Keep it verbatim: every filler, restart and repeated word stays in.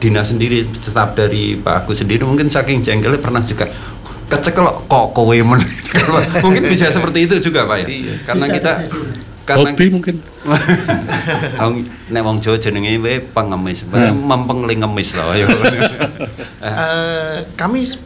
Dina sendiri, staf dari Pak Agus sendiri mungkin saking jengkelnya pernah juga kecekel kok kowe men. Mungkin bisa seperti itu juga Pak ya. Iya. Karena bisa, kita karena hobi mungkin. Nek wong Jawa jenenge wae pengemis, hmm. mempeng ngemis lah ya. uh, kami